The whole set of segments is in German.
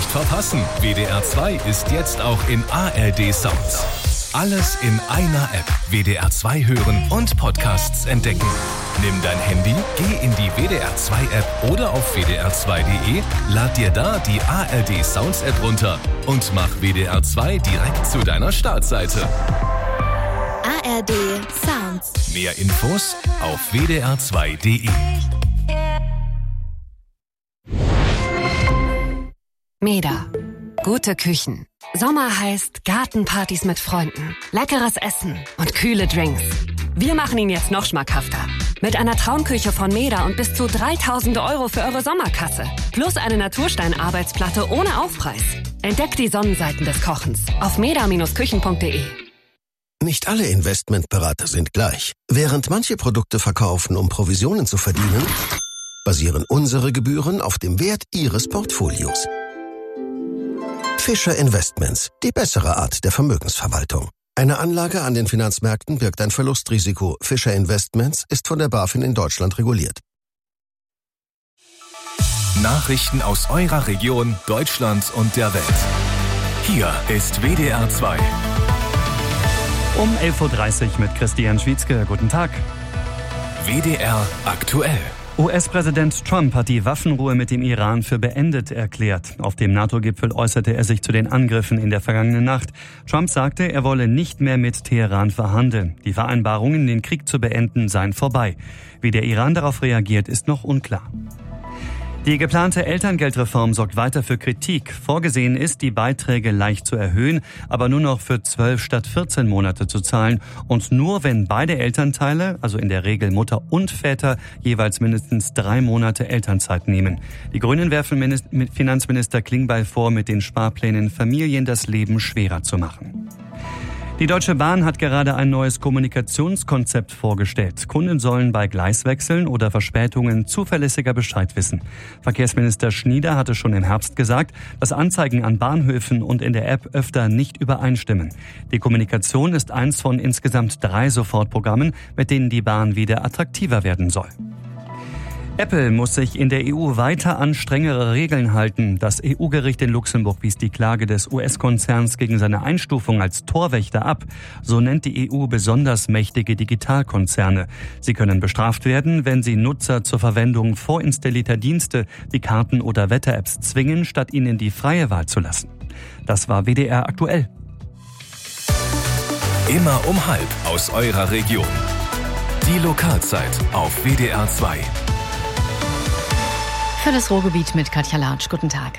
Nicht verpassen, WDR 2 ist jetzt auch in ARD Sounds. Alles in einer App. WDR 2 hören und Podcasts entdecken. Nimm dein Handy, geh in die WDR 2 App oder auf wdr2.de, lad dir da die ARD Sounds App runter und mach WDR 2 direkt zu deiner Startseite. ARD Sounds. Mehr Infos auf wdr2.de. Meda. Gute Küchen. Sommer heißt Gartenpartys mit Freunden, leckeres Essen und kühle Drinks. Wir machen ihn jetzt noch schmackhafter. Mit einer Traumküche von Meda und bis zu 3.000 € für eure Sommerkasse. Plus eine Naturstein-Arbeitsplatte ohne Aufpreis. Entdeckt die Sonnenseiten des Kochens auf meda-küchen.de. Nicht alle Investmentberater sind gleich. Während manche Produkte verkaufen, um Provisionen zu verdienen, basieren unsere Gebühren auf dem Wert Ihres Portfolios. Fischer Investments, die bessere Art der Vermögensverwaltung. Eine Anlage an den Finanzmärkten birgt ein Verlustrisiko. Fischer Investments ist von der BaFin in Deutschland reguliert. Nachrichten aus eurer Region, Deutschland und der Welt. Hier ist WDR 2. Um 11.30 Uhr mit Christian Schwietzke. Guten Tag. WDR aktuell. US-Präsident Trump hat die Waffenruhe mit dem Iran für beendet erklärt. Auf dem NATO-Gipfel äußerte er sich zu den Angriffen in der vergangenen Nacht. Trump sagte, er wolle nicht mehr mit Teheran verhandeln. Die Vereinbarungen, den Krieg zu beenden, seien vorbei. Wie der Iran darauf reagiert, ist noch unklar. Die geplante Elterngeldreform sorgt weiter für Kritik. Vorgesehen ist, die Beiträge leicht zu erhöhen, aber nur noch für 12 statt 14 Monate zu zahlen. Und nur wenn beide Elternteile, also in der Regel Mutter und Väter, jeweils mindestens 3 Monate Elternzeit nehmen. Die Grünen werfen Finanzminister Klingbeil vor, mit den Sparplänen Familien das Leben schwerer zu machen. Die Deutsche Bahn hat gerade ein neues Kommunikationskonzept vorgestellt. Kunden sollen bei Gleiswechseln oder Verspätungen zuverlässiger Bescheid wissen. Verkehrsminister Schnieder hatte schon im Herbst gesagt, dass Anzeigen an Bahnhöfen und in der App öfter nicht übereinstimmen. Die Kommunikation ist eins von insgesamt 3 Sofortprogrammen, mit denen die Bahn wieder attraktiver werden soll. Apple muss sich in der EU weiter an strengere Regeln halten. Das EU-Gericht in Luxemburg wies die Klage des US-Konzerns gegen seine Einstufung als Torwächter ab. So nennt die EU besonders mächtige Digitalkonzerne. Sie können bestraft werden, wenn sie Nutzer zur Verwendung vorinstallierter Dienste wie Karten- oder Wetter-Apps zwingen, statt ihnen die freie Wahl zu lassen. Das war WDR aktuell. Immer um 12:30 aus eurer Region. Die Lokalzeit auf WDR 2. Für das Ruhrgebiet mit Katja Latsch. Guten Tag.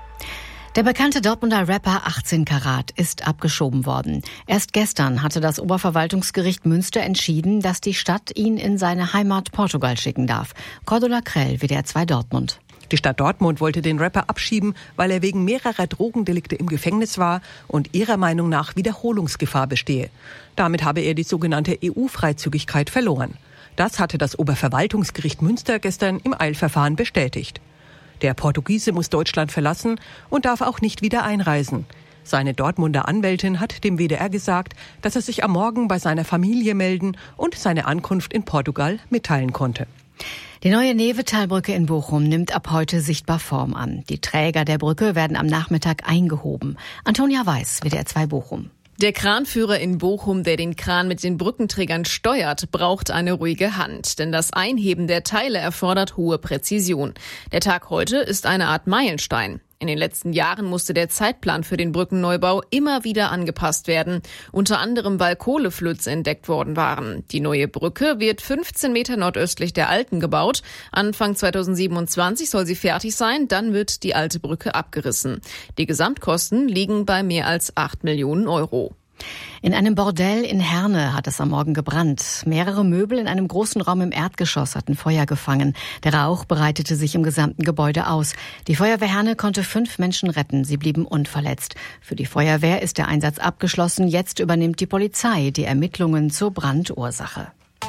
Der bekannte Dortmunder Rapper 18 Karat ist abgeschoben worden. Erst gestern hatte das Oberverwaltungsgericht Münster entschieden, dass die Stadt ihn in seine Heimat Portugal schicken darf. Cordula Krell, WDR 2 Dortmund. Die Stadt Dortmund wollte den Rapper abschieben, weil er wegen mehrerer Drogendelikte im Gefängnis war und ihrer Meinung nach Wiederholungsgefahr bestehe. Damit habe er die sogenannte EU-Freizügigkeit verloren. Das hatte das Oberverwaltungsgericht Münster gestern im Eilverfahren bestätigt. Der Portugiese muss Deutschland verlassen und darf auch nicht wieder einreisen. Seine Dortmunder Anwältin hat dem WDR gesagt, dass er sich am Morgen bei seiner Familie melden und seine Ankunft in Portugal mitteilen konnte. Die neue Nevetalbrücke in Bochum nimmt ab heute sichtbar Form an. Die Träger der Brücke werden am Nachmittag eingehoben. Antonia Weiß, WDR 2 Bochum. Der Kranführer in Bochum, der den Kran mit den Brückenträgern steuert, braucht eine ruhige Hand. Denn das Einheben der Teile erfordert hohe Präzision. Der Tag heute ist eine Art Meilenstein. In den letzten Jahren musste der Zeitplan für den Brückenneubau immer wieder angepasst werden. Unter anderem, weil Kohleflöze entdeckt worden waren. Die neue Brücke wird 15 Meter nordöstlich der alten gebaut. Anfang 2027 soll sie fertig sein. Dann wird die alte Brücke abgerissen. Die Gesamtkosten liegen bei mehr als 8 Millionen Euro. In einem Bordell in Herne hat es am Morgen gebrannt. Mehrere Möbel in einem großen Raum im Erdgeschoss hatten Feuer gefangen. Der Rauch breitete sich im gesamten Gebäude aus. Die Feuerwehr Herne konnte 5 Menschen retten. Sie blieben unverletzt. Für die Feuerwehr ist der Einsatz abgeschlossen. Jetzt übernimmt die Polizei die Ermittlungen zur Brandursache.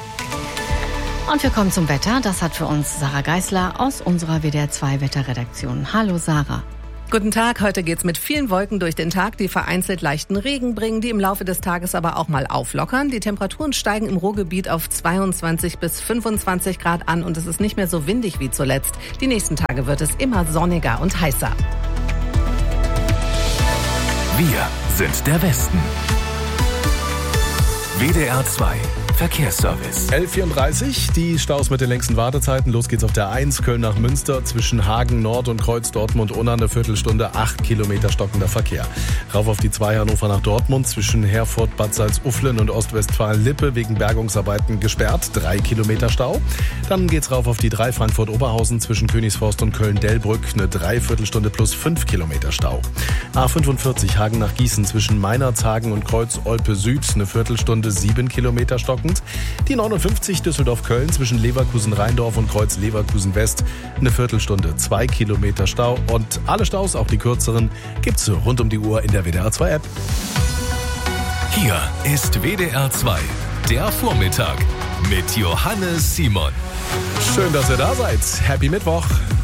Und wir kommen zum Wetter. Das hat für uns Sarah Geisler aus unserer WDR 2 Wetterredaktion. Hallo Sarah. Guten Tag, heute geht's mit vielen Wolken durch den Tag, die vereinzelt leichten Regen bringen, die im Laufe des Tages aber auch mal auflockern. Die Temperaturen steigen im Ruhrgebiet auf 22 bis 25 Grad an und es ist nicht mehr so windig wie zuletzt. Die nächsten Tage wird es immer sonniger und heißer. Wir sind der Westen. WDR 2 Verkehrsservice. 11:34, die Staus mit den längsten Wartezeiten. Los geht's auf der 1, Köln nach Münster, zwischen Hagen Nord und Kreuz Dortmund-Unna, eine Viertelstunde, 8 Kilometer stockender Verkehr. Rauf auf die 2, Hannover nach Dortmund, zwischen Herford, Bad Salzuflen und Ostwestfalen-Lippe, wegen Bergungsarbeiten gesperrt, 3 Kilometer Stau. Dann geht's rauf auf die 3, Frankfurt-Oberhausen, zwischen Königsforst und Köln-Dellbrück, eine Dreiviertelstunde plus 5 Kilometer Stau. A45, Hagen nach Gießen, zwischen Meinerzhagen und Kreuz-Olpe-Süd, eine Viertelstunde, 7 Kilometer stockend. Die 59 Düsseldorf-Köln zwischen Leverkusen-Rheindorf und Kreuz Leverkusen-West, eine Viertelstunde, 2 Kilometer Stau. Und alle Staus, auch die kürzeren, gibt's rund um die Uhr in der WDR 2 App. Hier ist WDR 2, der Vormittag mit Johannes Simon. Schön, dass ihr da seid. Happy Mittwoch.